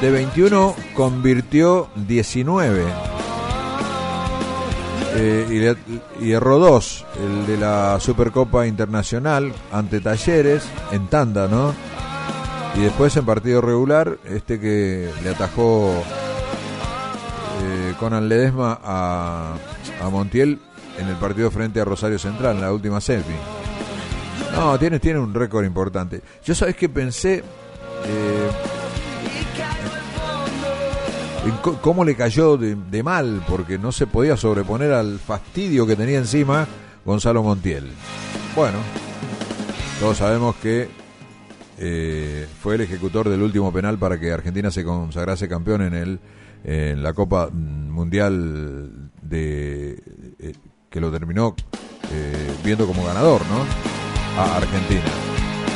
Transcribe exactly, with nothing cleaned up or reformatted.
de veintiuno convirtió diecinueve. Eh, y, le, y erró dos, el de la Supercopa Internacional ante Talleres, en tanda, ¿no? Y después en partido regular, este que le atajó eh, Conan Ledesma a, a Montiel en el partido frente a Rosario Central, en la última semi. No, tiene, tiene un récord importante. Yo, ¿sabés qué pensé? Eh, cómo le cayó de, de mal, porque no se podía sobreponer al fastidio que tenía encima Gonzalo Montiel. Bueno, todos sabemos que eh, fue el ejecutor del último penal para que Argentina se consagrase campeón en el en la Copa Mundial de eh, que lo terminó eh, viendo como ganador, ¿no? A Argentina.